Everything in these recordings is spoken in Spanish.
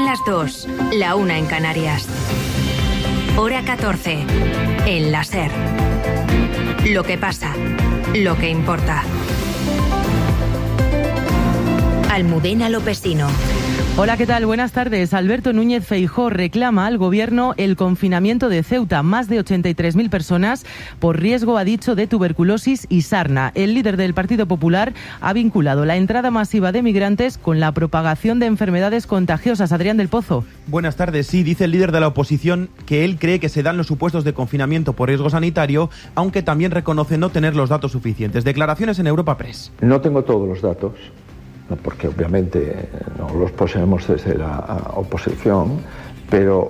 las 2, la 1 en Canarias. Hora 14, en la SER. Lo que pasa, lo que importa. Almudena Lopesino. Hola, ¿qué tal? Buenas tardes. Alberto Núñez Feijóo reclama al Gobierno el confinamiento de Ceuta. Más de 83.000 personas por riesgo, ha dicho, de tuberculosis y sarna. El líder del Partido Popular ha vinculado la entrada masiva de migrantes con la propagación de enfermedades contagiosas. Adrián del Pozo. Buenas tardes. Sí, dice el líder de la oposición que él cree que se dan los supuestos de confinamiento por riesgo sanitario, aunque también reconoce no tener los datos suficientes. Declaraciones en Europa Press. No tengo todos los datos, porque obviamente no los poseemos desde la oposición, pero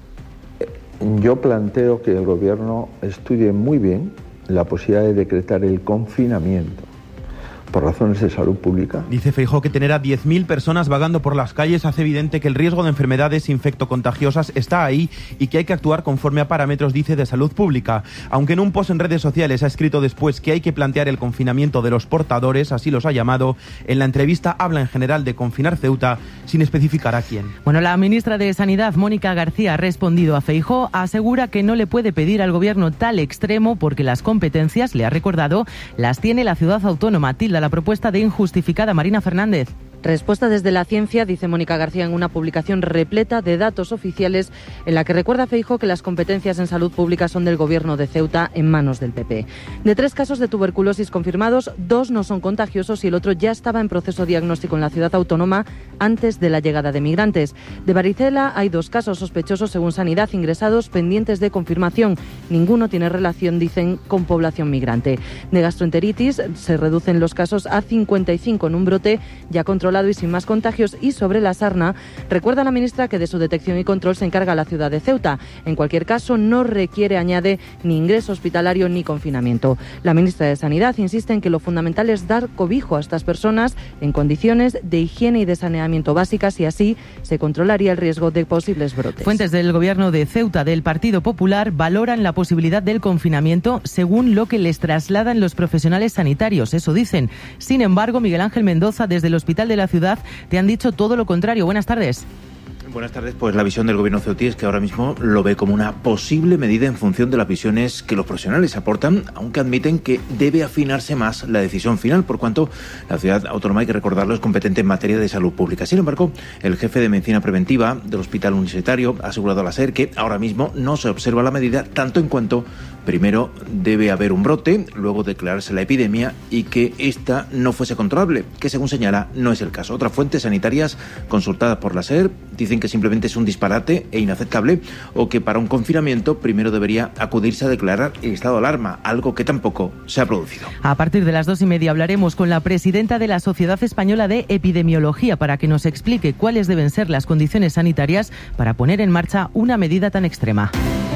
yo planteo que el Gobierno estudie muy bien la posibilidad de decretar el confinamiento por razones de salud pública. Dice Feijóo que tener a 10.000 personas vagando por las calles hace evidente que el riesgo de enfermedades infectocontagiosas está ahí y que hay que actuar conforme a parámetros, dice, de salud pública. Aunque en un post en redes sociales ha escrito después que hay que plantear el confinamiento de los portadores, así los ha llamado, en la entrevista habla en general de confinar Ceuta sin especificar a quién. Bueno, la ministra de Sanidad, Mónica García, ha respondido a Feijóo, asegura que no le puede pedir al Gobierno tal extremo porque las competencias, le ha recordado, las tiene la ciudad autónoma. Tilda la propuesta de injustificada. Marina Fernández. Respuesta desde la ciencia, dice Mónica García en una publicación repleta de datos oficiales en la que recuerda Feijóo que las competencias en salud pública son del Gobierno de Ceuta en manos del PP. De 3 casos de tuberculosis confirmados, 2 no son contagiosos y el otro ya estaba en proceso diagnóstico en la ciudad autónoma antes de la llegada de migrantes. De varicela hay 2 casos sospechosos según Sanidad ingresados pendientes de confirmación. Ninguno tiene relación, dicen, con población migrante. De gastroenteritis se reducen los casos a 55 en un brote ya controlado y sin más contagios. Y sobre la sarna, recuerda la ministra que de su detección y control se encarga la ciudad de Ceuta. En cualquier caso, no requiere, añade, ni ingreso hospitalario ni confinamiento. La ministra de Sanidad insiste en que lo fundamental es dar cobijo a estas personas en condiciones de higiene y de saneamiento básicas y así se controlaría el riesgo de posibles brotes. Fuentes del Gobierno de Ceuta del Partido Popular valoran la posibilidad del confinamiento según lo que les trasladan los profesionales sanitarios. Eso dicen. Sin embargo, Miguel Ángel Mendoza, desde el Hospital de la Ciudad, te han dicho todo lo contrario. Buenas tardes. Buenas tardes. Pues la visión del Gobierno ceutí es que ahora mismo lo ve como una posible medida en función de las visiones que los profesionales aportan, aunque admiten que debe afinarse más la decisión final, por cuanto la ciudad autónoma, hay que recordarlo, es competente en materia de salud pública. Sin embargo, el jefe de Medicina Preventiva del Hospital Universitario ha asegurado a la SER que ahora mismo no se observa la medida, tanto en cuanto primero debe haber un brote, luego declararse la epidemia y que esta no fuese controlable, que según señala no es el caso. Otras fuentes sanitarias consultadas por la SER dicen que simplemente es un disparate e inaceptable, o que para un confinamiento primero debería acudirse a declarar el estado de alarma, algo que tampoco se ha producido. A partir de las 2:30 hablaremos con la presidenta de la Sociedad Española de Epidemiología para que nos explique cuáles deben ser las condiciones sanitarias para poner en marcha una medida tan extrema.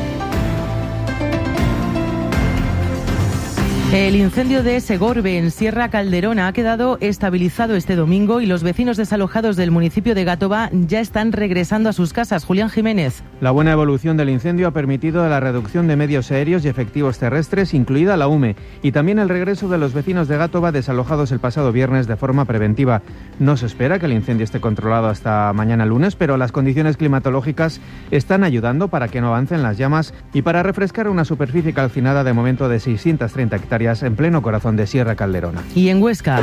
El incendio de Segorbe, en Sierra Calderona, ha quedado estabilizado este domingo y los vecinos desalojados del municipio de Gátova ya están regresando a sus casas. Julián Jiménez. La buena evolución del incendio ha permitido la reducción de medios aéreos y efectivos terrestres, incluida la UME, y también el regreso de los vecinos de Gátova desalojados el pasado viernes de forma preventiva. No se espera que el incendio esté controlado hasta mañana lunes, pero las condiciones climatológicas están ayudando para que no avancen las llamas y para refrescar una superficie calcinada de momento de 630 hectáreas en pleno corazón de Sierra Calderona. Y en Huesca,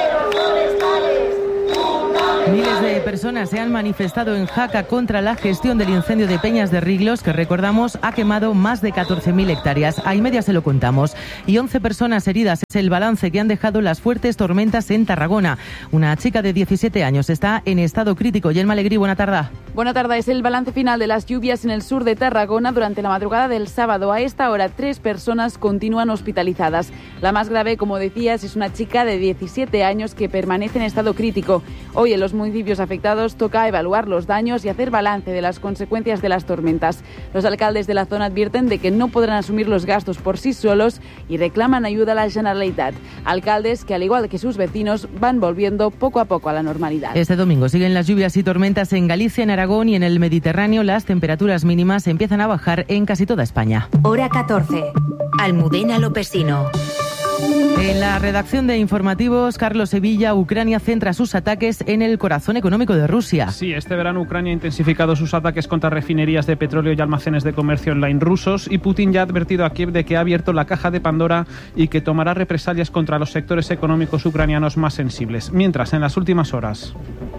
miles de personas se han manifestado en Jaca contra la gestión del incendio de Peñas de Riglos, que recordamos ha quemado más de 14.000 hectáreas. A media se lo contamos. Y 11 personas heridas es el balance que han dejado las fuertes tormentas en Tarragona. Una chica de 17 años está en estado crítico. Yelma Alegrí, buena tarde. Buena tarde. Es el balance final de las lluvias en el sur de Tarragona durante la madrugada del sábado. A esta hora, 3 personas continúan hospitalizadas. La más grave, como decías, es una chica de 17 años que permanece en estado crítico. Hoy en los municipios afectados toca evaluar los daños y hacer balance de las consecuencias de las tormentas. Los alcaldes de la zona advierten de que no podrán asumir los gastos por sí solos y reclaman ayuda a la Generalitat. Alcaldes que, al igual que sus vecinos, van volviendo poco a poco a la normalidad. Este domingo siguen las lluvias y tormentas en Galicia, en Aragón y en el Mediterráneo. Las temperaturas mínimas empiezan a bajar en casi toda España. Hora 14. Almudena Lopesino. En la redacción de informativos, Carlos Sevilla, Ucrania centra sus ataques en el corazón económico de Rusia. Sí, este verano Ucrania ha intensificado sus ataques contra refinerías de petróleo y almacenes de comercio online rusos, y Putin ya ha advertido a Kiev de que ha abierto la caja de Pandora y que tomará represalias contra los sectores económicos ucranianos más sensibles. Mientras, en las últimas horas,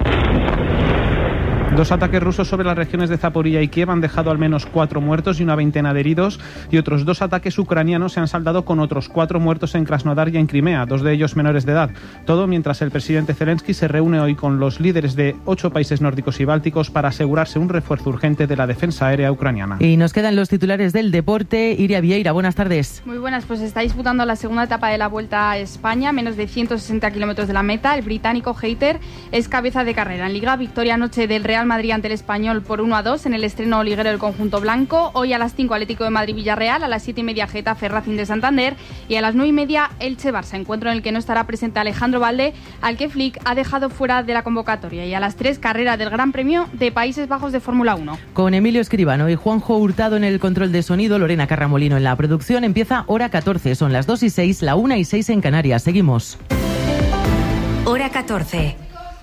2 ataques rusos sobre las regiones de Zaporilla y Kiev han dejado al menos 4 muertos y una veintena de heridos, y otros 2 ataques ucranianos se han saldado con otros 4 muertos en Krasnodar y en Crimea, 2 de ellos menores de edad. Todo mientras el presidente Zelensky se reúne hoy con los líderes de 8 países nórdicos y bálticos para asegurarse un refuerzo urgente de la defensa aérea ucraniana. Y nos quedan los titulares del deporte. Iria Vieira, buenas tardes. Muy buenas, pues está disputando la segunda etapa de la Vuelta a España, menos de 160 kilómetros de la meta. El británico Hayter es cabeza de carrera. En Liga, victoria anoche del Real Madrid ante el Español por 1-2 en el estreno liguero del conjunto blanco. Hoy a las 5 Atlético de Madrid-Villarreal, a las 7:30 Getafe Racing de Santander y a las 9:30 Elche-Barça, encuentro en el que no estará presente Alejandro Valde, al que Flick ha dejado fuera de la convocatoria. Y a las 3 carrera del Gran Premio de Países Bajos de Fórmula 1. Con Emilio Escribano y Juanjo Hurtado en el control de sonido, Lorena Carramolino en la producción. Empieza Hora 14, son las 2:06, la 1:06 en Canarias. Seguimos. Hora 14.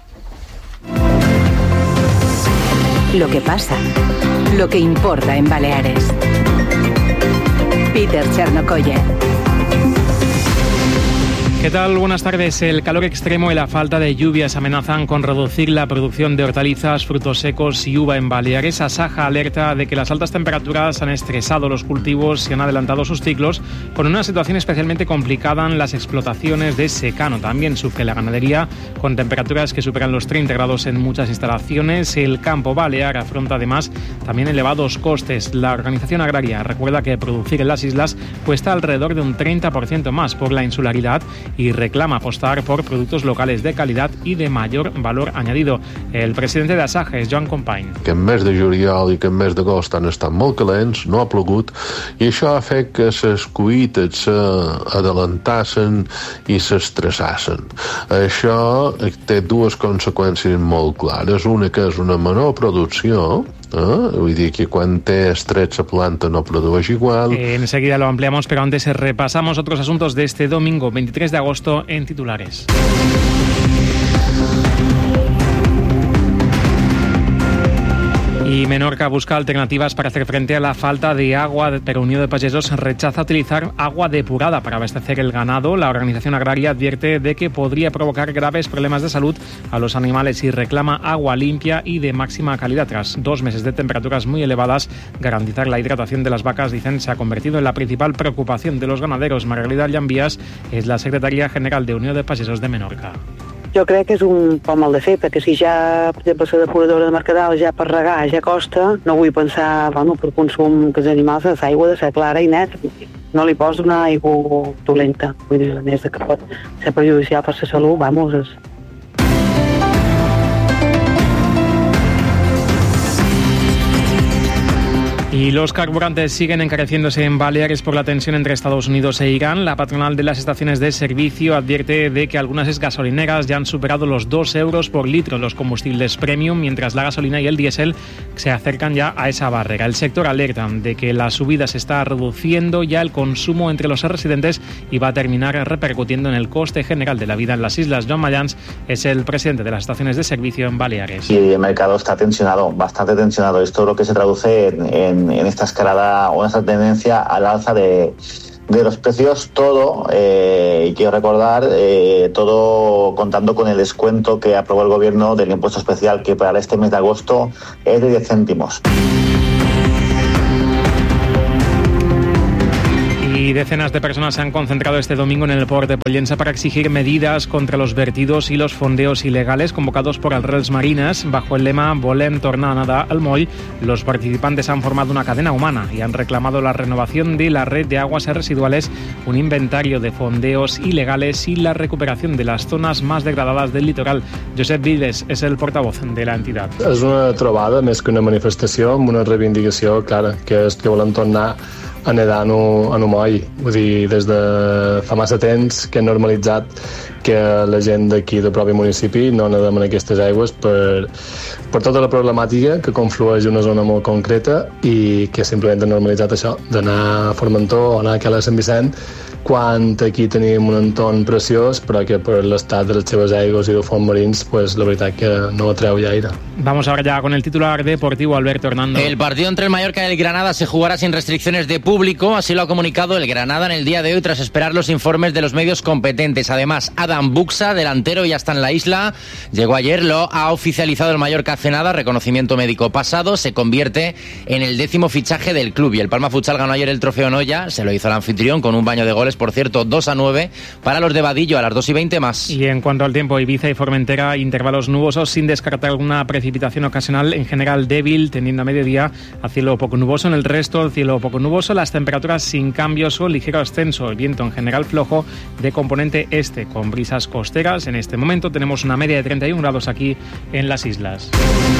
Lo que pasa, lo que importa en Baleares. Peter Chernokoye. ¿Qué tal? Buenas tardes. El calor extremo y la falta de lluvias amenazan con reducir la producción de hortalizas, frutos secos y uva en Baleares. Asaja alerta de que las altas temperaturas han estresado los cultivos y han adelantado sus ciclos, con una situación especialmente complicada en las explotaciones de secano. También sufre la ganadería, con temperaturas que superan los 30 grados en muchas instalaciones. El campo balear afronta además también elevados costes. La organización agraria recuerda que producir en las islas cuesta alrededor de un 30% más por la insularidad y reclama apostar por productos locales de calidad i de mayor valor añadido. El presidente de Asaja és Joan Company. Que en mes de juliol i que en mes d'agost han estat molt calents, no ha plogut, i això ha fet que les collites s'adelantassin i s'estressassen. Això té 2 conseqüències molt clares. Una que és una menor producció, vull dir que quan té estrès la planta no produeix igual. Enseguida lo ampliamos, pero antes repasamos otros asuntos de este domingo 23 de agosto en titulares. Y Menorca busca alternativas para hacer frente a la falta de agua, pero Unió de Pagesos rechaza utilizar agua depurada para abastecer el ganado. La organización agraria advierte de que podría provocar graves problemas de salud a los animales y reclama agua limpia y de máxima calidad. Tras 2 meses de temperaturas muy elevadas, garantizar la hidratación de las vacas, dicen, se ha convertido en la principal preocupación de los ganaderos. Margarida Llambias es la secretaria general de Unió de Pagesos de Menorca. Jo crec que és un poc mal de fer, perquè si ja, per exemple, la depuradora de Mercadal ja per regar ja costa, no vull pensar, bueno, per consum que els animals, l'aigua ha de ser clara i net. No li pots donar aigua dolenta. Vull dir, a més de que pot ser perjudicial per la salut, vamos, és... Y los carburantes siguen encareciéndose en Baleares por la tensión entre Estados Unidos e Irán. La patronal de las estaciones de servicio advierte de que algunas gasolineras ya han superado los 2 euros por litro los combustibles premium, mientras la gasolina y el diésel se acercan ya a esa barrera. El sector alerta de que la subida se está reduciendo ya el consumo entre los residentes y va a terminar repercutiendo en el coste general de la vida en las islas. Joan Mayans es el presidente de las estaciones de servicio en Baleares. Y el mercado está tensionado, bastante tensionado. Esto es lo que se traduce en esta escalada o en esta tendencia al alza de los precios, todo, y quiero recordar, todo contando con el descuento que aprobó el gobierno del impuesto especial, que para este mes de agosto es de 10 céntimos. Y decenas de personas se han concentrado este domingo en el port de Pollença para exigir medidas contra los vertidos y los fondeos ilegales convocados por Arrels Marines. Bajo el lema Volem tornar a nadar al moll, los participantes han formado una cadena humana y han reclamado la renovación de la red de aguas residuales, un inventario de fondeos ilegales y la recuperación de las zonas más degradadas del litoral. Josep Vives es el portavoz de la entidad. És una trobada més que una manifestació, amb una reivindicació clara, que és que volem tornar a nedar en un moll. Vull dir, des de fa massa temps que hem normalitzat que la gent d'aquí del propi municipi no nedem en aquestes aigües per tota la problemàtica que conflueix en una zona molt concreta i que simplement ha normalitzat això d'anar a Formentor o anar a Cala de Sant Vicent quan aquí tenim un entorn preciós però que per l'estat de les seves aigües i dels fons marins pues la veritat que no atreu gaire. Vamos ahora ya con el titular deportivo, Alberto Hernando. El partido entre el Mallorca y el Granada se jugará sin restricciones de público, así lo ha comunicado el Granada en el día de hoy tras esperar los informes de los medios competentes. Además, Adam Buxa, delantero, ya está en la isla, llegó ayer, lo ha oficializado el Mallorca hace nada, reconocimiento médico pasado, se convierte en el 10º fichaje del club y el Palma Futsal ganó ayer el trofeo Noya, se lo hizo el anfitrión con un baño de goles, por cierto, 2-9 para los de Vadillo a las 2:20 más. Y en cuanto al tiempo, Ibiza y Formentera, intervalos nubosos sin descartar alguna precipitación ocasional, en general débil, tendiendo a mediodía a cielo poco nuboso. En el resto, el cielo poco nuboso, las temperaturas sin cambios o ligero ascenso, el viento en general flojo de componente este, con brisas costeras. En este momento tenemos una media de 31 grados aquí en las islas.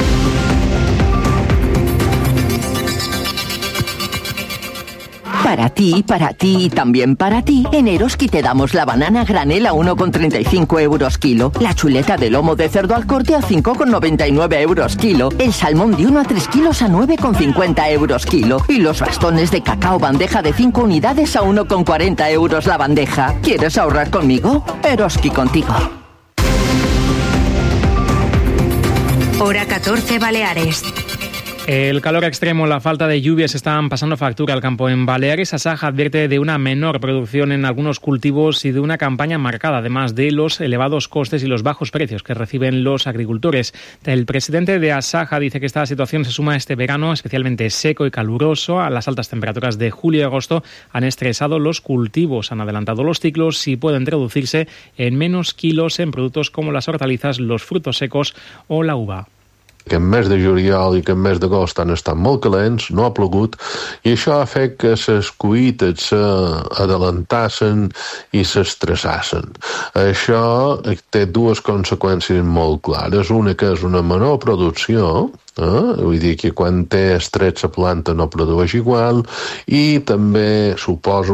Para ti y también para ti, en Eroski te damos la banana granel a 1,35 euros kilo, la chuleta de lomo de cerdo al corte a 5,99 euros kilo, el salmón de 1 a 3 kilos a 9,50 euros kilo y los bastones de cacao bandeja de 5 unidades a 1,40 euros la bandeja. ¿Quieres ahorrar conmigo? Eroski contigo. Hora 14 Baleares. El calor extremo, la falta de lluvias están pasando factura al campo en Baleares. Asaja advierte de una menor producción en algunos cultivos y de una campaña marcada, además de los elevados costes y los bajos precios que reciben los agricultores. El presidente de Asaja dice que esta situación se suma este verano especialmente seco y caluroso. A las altas temperaturas de julio y agosto han estresado los cultivos, han adelantado los ciclos y pueden traducirse en menos kilos en productos como las hortalizas, los frutos secos o la uva. Que en mes de juliol i que en mes d'agost han estat molt calents, no ha plogut, i això ha fet que les collites s'adelantassin i s'estressassen. Això té dues conseqüències molt clares. Una que és una menor producció, vull dir que quan té estrets la planta no produeix igual, i també suposa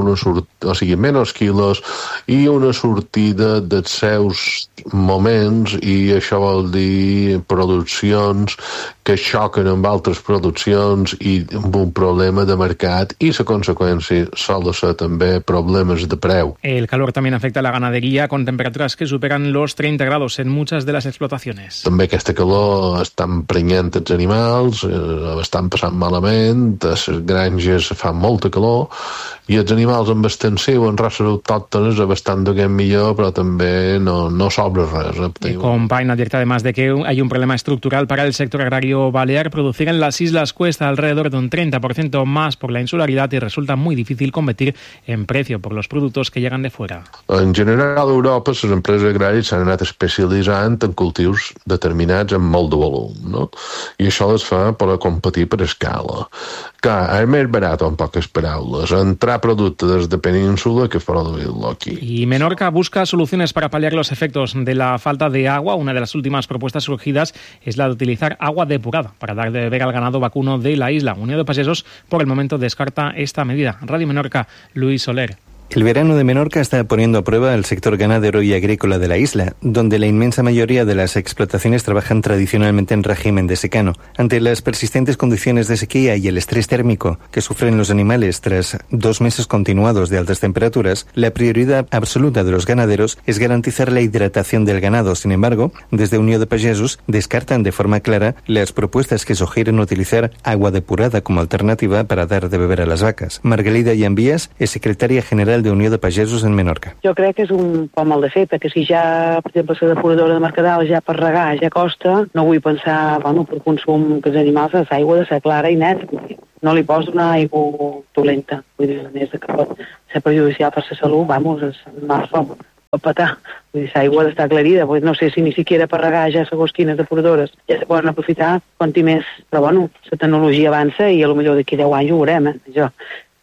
menys quilos i una sortida dels seus moments, i això vol dir produccions que xoquen amb altres produccions i amb un problema de mercat, i la conseqüència sol ser també problemes de preu. El calor también afecta a la ganadería con temperaturas que superan los 30 grados en muchas de las explotaciones. També aquesta calor està emprenyant els animals, estan passant malament, a les granges fa molta calor, i els animals amb extensiu, en races autòctones, estan duent millor, però també no sobra res. Compain advierte además de que hay un problema estructural para el sector agrario balear. Producir en las islas cuesta alrededor de un 30% más por la insularidad y resulta muy difícil competir en precio por los productos que llegan de fuera. En general, a Europa, les empreses agràries s'han anat especialitzant en cultius determinats amb molt de volum, no? I això les fa per competir per escala. Clar, és més barat, en poques paraules, entrar producte des de península que produir-lo aquí. Y Menorca busca soluciones para paliar los efectos de la falta de agua. Una de las últimas propuestas surgidas es la de utilizar agua depurada para dar de beber al ganado vacuno de la isla. Unión de Pagesos, por el momento, descarta esta medida. Radio Menorca, Luis Soler. El verano de Menorca está poniendo a prueba el sector ganadero y agrícola de la isla, donde la inmensa mayoría de las explotaciones trabajan tradicionalmente en régimen de secano. Ante las persistentes condiciones de sequía y el estrés térmico que sufren los animales tras 2 meses continuados de altas temperaturas, la prioridad absoluta de los ganaderos es garantizar la hidratación del ganado. Sin embargo, desde Unió de Pagesos descartan de forma clara las propuestas que sugieren utilizar agua depurada como alternativa para dar de beber a las vacas. Margalida Llambias es secretaria general de Unió de Pagesos en Menorca. Jo crec que és un poc mal de fer, perquè si ja, per exemple, la depuradora de Mercadal ja per regar ja costa, no vull pensar, per consum que els animals, l'aigua de ser clara i net. No li pots donar aigua dolenta. Vull dir, a més que pot ser perjudicial per la salut, els animals pot petar. Vull dir, l'aigua d'estar aclarida, no sé si ni siquiera per regar ja segons quines depuradores ja se poden aprofitar, quanti més. Però la tecnologia avança i potser d'aquí 10 anys ho veurem, això.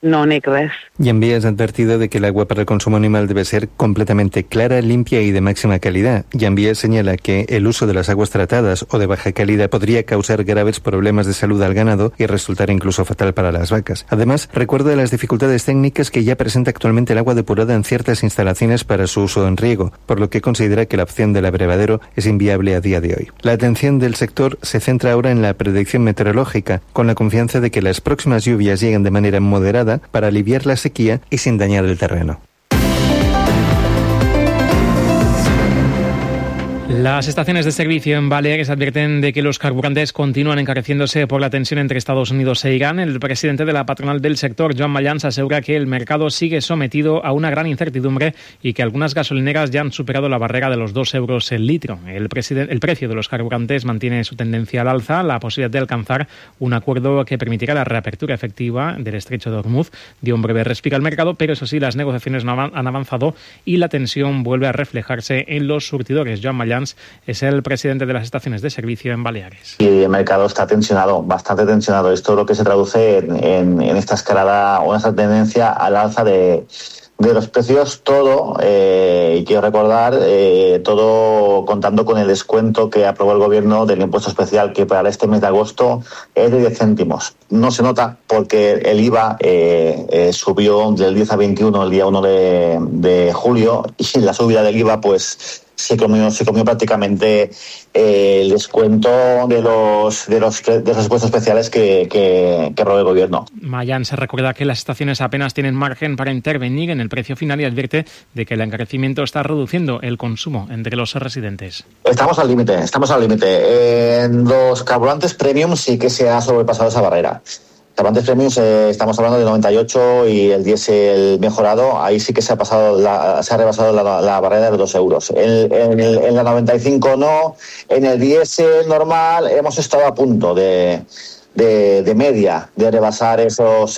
no n'hi res. Y envías advertido de que el agua para el consumo animal debe ser completamente clara, limpia y de máxima calidad. Y envías señala que el uso de las aguas tratadas o de baja calidad podría causar graves problemas de salud al ganado y resultar incluso fatal para las vacas. Además, recuerda las dificultades técnicas que ya presenta actualmente el agua depurada en ciertas instalaciones para su uso en riego, por lo que considera que la opción del abrevadero es inviable a día de hoy. La atención del sector se centra ahora en la predicción meteorológica, con la confianza de que las próximas lluvias lleguen de manera moderada para aliviar la sequía y sin dañar el terreno. Las estaciones de servicio en Baleares advierten de que los carburantes continúan encareciéndose por la tensión entre Estados Unidos e Irán. El presidente de la patronal del sector, Joan Mayans, asegura que el mercado sigue sometido a una gran incertidumbre y que algunas gasolineras ya han superado la barrera de los 2 euros el litro. El precio de los carburantes mantiene su tendencia al alza. La posibilidad de alcanzar un acuerdo que permitirá la reapertura efectiva del estrecho de Hormuz dio un breve respiro al mercado, pero eso sí, las negociaciones no han avanzado y la tensión vuelve a reflejarse en los surtidores. Joan Mayans es el presidente de las estaciones de servicio en Baleares. Y el mercado está tensionado, bastante tensionado. Esto es lo que se traduce en esta escalada o en esta tendencia al alza de los precios, todo, y quiero recordar, todo contando con el descuento que aprobó el gobierno del impuesto especial, que para este mes de agosto es de 10 céntimos. No se nota porque el IVA subió del 10 a 21 el día 1 de julio, y la subida del IVA pues se comió prácticamente el descuento de los impuestos especiales que aprobó el gobierno. Mayans se recuerda que las estaciones apenas tienen margen para intervenir en el precio final y advierte de que el encarecimiento está reduciendo el consumo entre los residentes. Estamos al límite. En los carburantes premium sí que se ha sobrepasado esa barrera. Carburantes premiums estamos hablando de 98 y el diésel mejorado, ahí sí que se ha rebasado la barrera de los 2 euros. En la 95 no, en el diésel normal hemos estado a punto de media de rebasar esos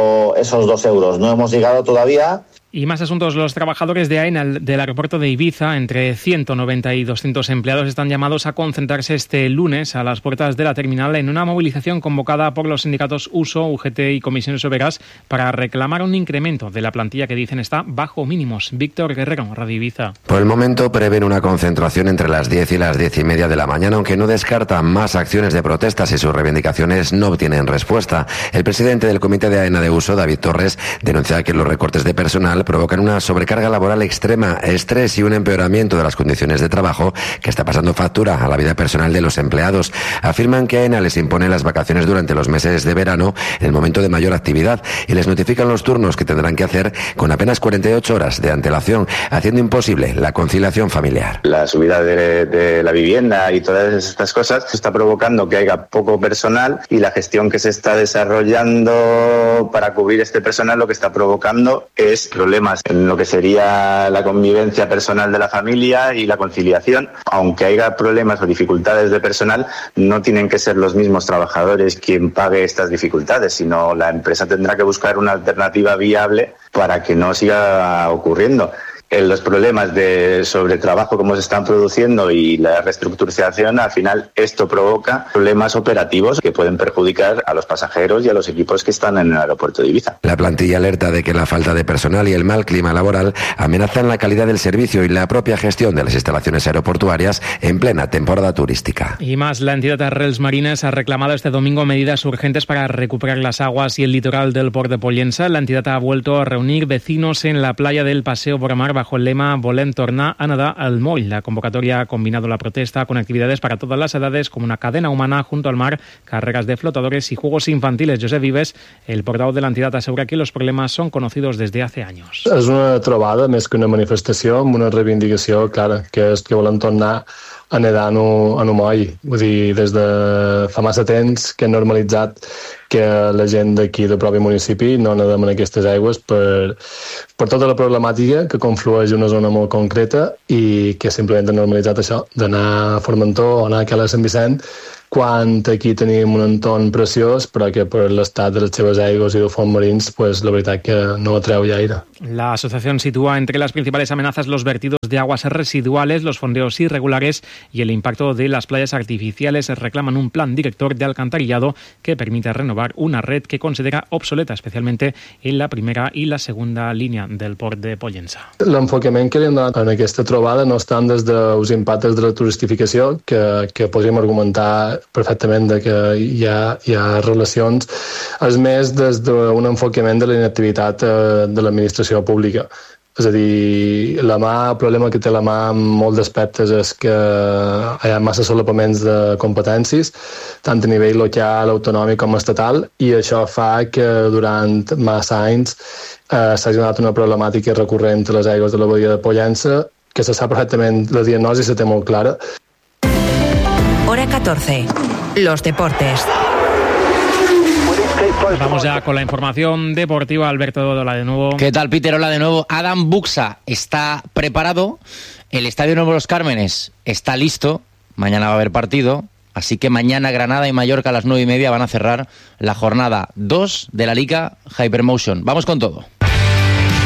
2 euros. No hemos llegado todavía. Y más asuntos. Los trabajadores de AENA del aeropuerto de Ibiza, entre 190 y 200 empleados, están llamados a concentrarse este lunes a las puertas de la terminal en una movilización convocada por los sindicatos USO, UGT y Comisiones Obreras para reclamar un incremento de la plantilla que dicen está bajo mínimos. Víctor Guerrero, Radio Ibiza. Por el momento prevén una concentración entre las 10 y las 10:30 de la mañana, aunque no descartan más acciones de protesta si sus reivindicaciones no obtienen respuesta. El presidente del comité de AENA de USO, David Torres, denuncia que los recortes de personal provocan una sobrecarga laboral extrema, estrés y un empeoramiento de las condiciones de trabajo que está pasando factura a la vida personal de los empleados. Afirman que AENA les impone las vacaciones durante los meses de verano, en el momento de mayor actividad, y les notifican los turnos que tendrán que hacer con apenas 48 horas de antelación, haciendo imposible la conciliación familiar. La subida de la vivienda y todas estas cosas está provocando que haya poco personal, y la gestión que se está desarrollando para cubrir este personal lo que está provocando es problemas en lo que sería la convivencia personal de la familia y la conciliación. Aunque haya problemas o dificultades de personal, no tienen que ser los mismos trabajadores quien pague estas dificultades, sino la empresa tendrá que buscar una alternativa viable para que no siga ocurriendo. Los problemas de sobretrabajo como se están produciendo y la reestructuración, al final esto provoca problemas operativos que pueden perjudicar a los pasajeros y a los equipos que están en el aeropuerto de Ibiza. La plantilla alerta de que la falta de personal y el mal clima laboral amenazan la calidad del servicio y la propia gestión de las instalaciones aeroportuarias en plena temporada turística. Y más, la entidad Arrels Marines ha reclamado este domingo medidas urgentes para recuperar las aguas y el litoral del Port de Pollença. La entidad ha vuelto a reunir vecinos en la playa del Paseo Boromar bajo el lema Volem tornar a nedar al moll. La convocatoria ha combinado la protesta con actividades para todas las edades, como una cadena humana junto al mar, carreras de flotadores y juegos infantiles. Josep Vives, el portavoz de la entidad, asegura que los problemas son conocidos desde hace años. És una trobada més que una manifestació, amb una reivindicació clara, que és que volem tornar a nedar en un moll. Vull dir, des de fa massa temps que hem normalitzat que la gent d'aquí del propi municipi no nedem en aquestes aigües per tota la problemàtica que conflueix en una zona molt concreta, i que simplement hem normalitzat això, d'anar a Formentor o anar a Cala de Sant Vicent quan aquí tenim un entorn preciós, però que per l'estat de les seves aigües i dels fons marins, pues, la veritat que no atreu gaire. La asociación sitúa entre las principales amenazas los vertidos de aguas residuales, los fondeos irregulares y el impacto de las playas artificiales. Reclaman un plan director de alcantarillado que permita renovar una red que considera obsoleta, especialmente en la primera i la segunda línia del port de Pollença. L'enfocament que li hem donat en aquesta trobada no estan des dels impactes de la turistificació, que podríem argumentar perfectament de que hi ha relacions, és més des d'un enfocament de la inactivitat de l'administració pública. És a dir, el problema que té la mà en molts d'aspectes és que hi ha massa solapaments de competències, tant a nivell local, autonòmic com estatal, i això fa que durant massa anys s'ha generat una problemàtica recurrent a les aigües de la badia de Pollença, que se sap perfectament, la diagnosi se té molt clara. Hora 14. Los deportes. Vamos ya con la información deportiva. Alberto, hola de nuevo. ¿Qué tal, Peter? Hola de nuevo. Adam Buxa está preparado. El Estadio Nuevo Los Cármenes está listo. Mañana va a haber partido. Así que mañana Granada y Mallorca a las 9:30 van a cerrar la jornada 2 de la Liga Hypermotion. Vamos con todo.